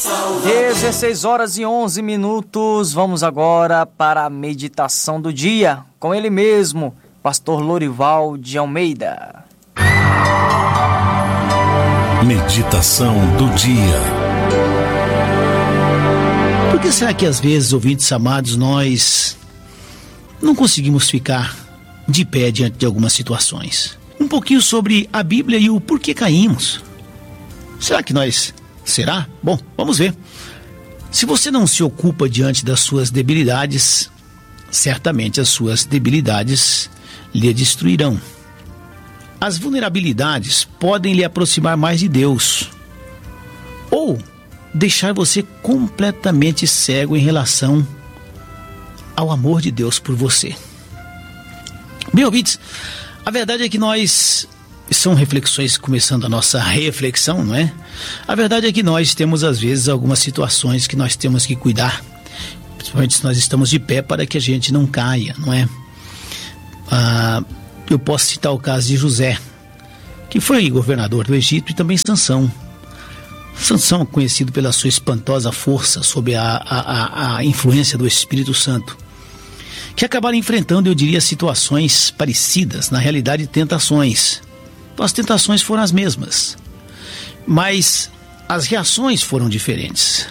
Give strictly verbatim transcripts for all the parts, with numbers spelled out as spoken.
dezesseis horas e onze minutos. Vamos agora para a meditação do dia com ele mesmo, pastor Lorival de Almeida. Meditação do dia. Por que será que às vezes, ouvintes amados, nós não conseguimos ficar de pé diante de algumas situações? Um pouquinho sobre a Bíblia e o porquê caímos. Será que nós... Será? Bom, vamos ver. Se você não se ocupa diante das suas debilidades, certamente as suas debilidades lhe destruirão. As vulnerabilidades podem lhe aproximar mais de Deus, ou deixar você completamente cego em relação ao amor de Deus por você. Bem, ouvintes, a verdade é que nós... São reflexões, começando a nossa reflexão, não é? A verdade é que nós temos, às vezes, algumas situações que nós temos que cuidar, principalmente se nós estamos de pé, para que a gente não caia, não é? Ah, eu posso citar o caso de José, que foi governador do Egito, e também Sansão. Sansão, conhecido pela sua espantosa força sob a, a, a, a influência do Espírito Santo, que acabaram enfrentando, eu diria, situações parecidas, na realidade, tentações. As tentações foram as mesmas, mas as reações foram diferentes.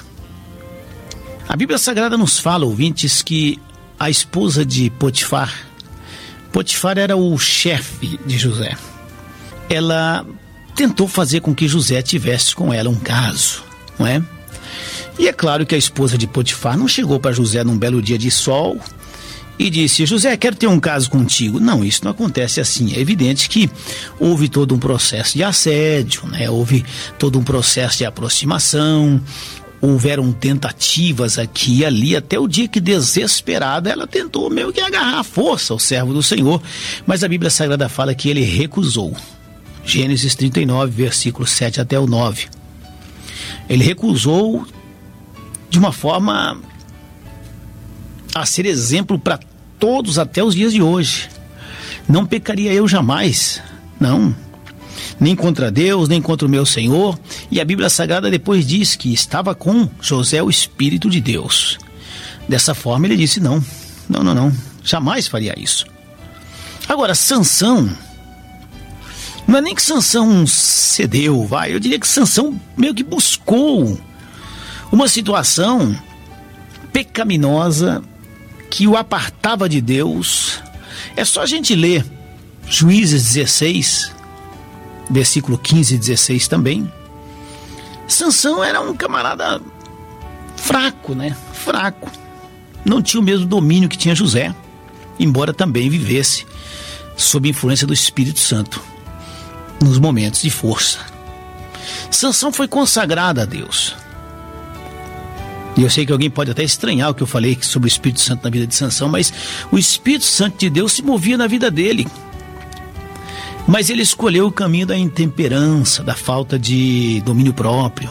A Bíblia Sagrada nos fala, ouvintes, que a esposa de Potifar, Potifar era o chefe de José, ela tentou fazer com que José tivesse com ela um caso, não é? E é claro que a esposa de Potifar não chegou para José num belo dia de sol e disse: José, quero ter um caso contigo. Não, isso não acontece assim. É evidente que houve todo um processo de assédio, né? Houve todo um processo de aproximação, houveram tentativas aqui e ali, até o dia que, desesperada, ela tentou meio que agarrar à força o servo do Senhor, mas a Bíblia Sagrada fala que ele recusou. Gênesis trinta e nove, versículos sete até o nove. Ele recusou de uma forma a ser exemplo para todos até os dias de hoje. Não pecaria eu jamais, não, nem contra Deus, nem contra o meu Senhor. E a Bíblia Sagrada depois diz que estava com José o Espírito de Deus. Dessa forma ele disse: não, não, não, não, jamais faria isso. Agora, Sansão, não é nem que Sansão cedeu, vai, eu diria que Sansão meio que buscou uma situação pecaminosa que o apartava de Deus. É só a gente ler Juízes dezesseis, versículo quinze e dezesseis também. Sansão era um camarada fraco, né? Fraco. Não tinha o mesmo domínio que tinha José, embora também vivesse sob influência do Espírito Santo nos momentos de força. Sansão foi consagrado a Deus. E eu sei que alguém pode até estranhar o que eu falei sobre o Espírito Santo na vida de Sansão, mas o Espírito Santo de Deus se movia na vida dele. Mas ele escolheu o caminho da intemperança, da falta de domínio próprio.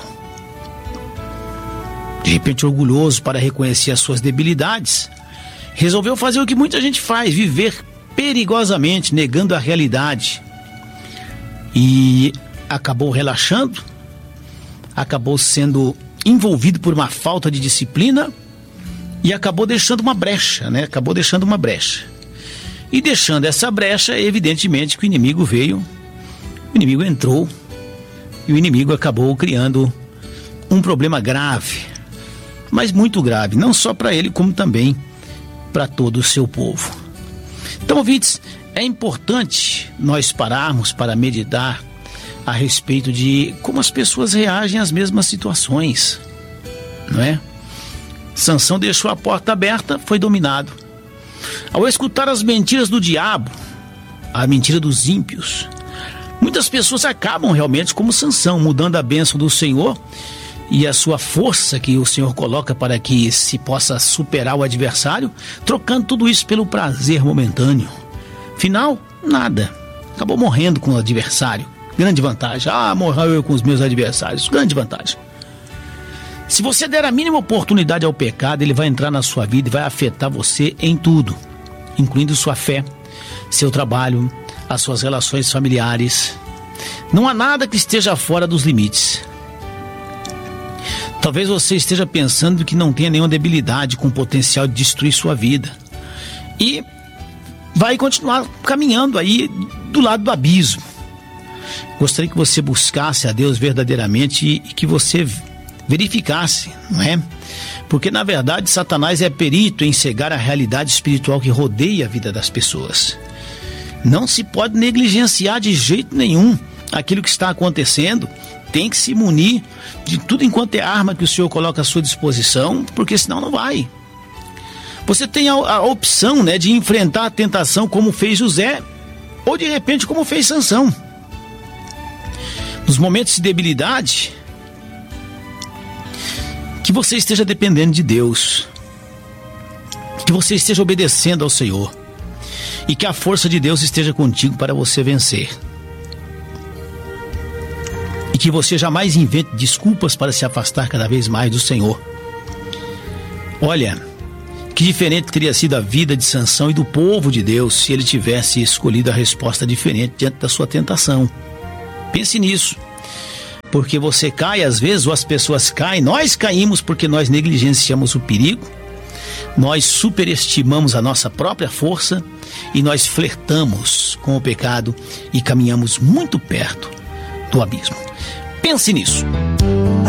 De repente, orgulhoso para reconhecer as suas debilidades, resolveu fazer o que muita gente faz: viver perigosamente, negando a realidade. E acabou relaxando, acabou sendo envolvido por uma falta de disciplina e acabou deixando uma brecha, né? Acabou deixando uma brecha. E deixando essa brecha, evidentemente que o inimigo veio, o inimigo entrou e o inimigo acabou criando um problema grave, mas muito grave, não só para ele, como também para todo o seu povo. Então, ouvintes, é importante nós pararmos para meditar a respeito de como as pessoas reagem às mesmas situações, não é? Sansão deixou a porta aberta, foi dominado. Ao escutar as mentiras do diabo, a mentira dos ímpios, muitas pessoas acabam realmente como Sansão, mudando a bênção do Senhor e a sua força que o Senhor coloca para que se possa superar o adversário, trocando tudo isso pelo prazer momentâneo. Final, nada. Acabou morrendo com o adversário. Grande vantagem. Ah, morreu eu com os meus adversários. Grande vantagem. Se você der a mínima oportunidade ao pecado, ele vai entrar na sua vida e vai afetar você em tudo, incluindo sua fé, seu trabalho, as suas relações familiares. Não há nada que esteja fora dos limites. Talvez você esteja pensando que não tenha nenhuma debilidade com potencial de destruir sua vida. E vai continuar caminhando aí do lado do abismo. Gostaria que você buscasse a Deus verdadeiramente e que você verificasse, não é? Porque na verdade Satanás é perito em cegar a realidade espiritual que rodeia a vida das pessoas. Não se pode negligenciar de jeito nenhum aquilo que está acontecendo. Tem que se munir de tudo enquanto é arma que o Senhor coloca à sua disposição, porque senão não vai. Você tem a, a opção, né, de enfrentar a tentação como fez José, ou de repente como fez Sansão. Nos momentos de debilidade, que você esteja dependendo de Deus, que você esteja obedecendo ao Senhor, e que a força de Deus esteja contigo para você vencer. E que você jamais invente desculpas para se afastar cada vez mais do Senhor. Olha, que diferente teria sido a vida de Sansão e do povo de Deus se ele tivesse escolhido a resposta diferente diante da sua tentação. Pense nisso. Porque você cai às vezes, ou as pessoas caem, nós caímos porque nós negligenciamos o perigo, nós superestimamos a nossa própria força e nós flertamos com o pecado e caminhamos muito perto do abismo. Pense nisso.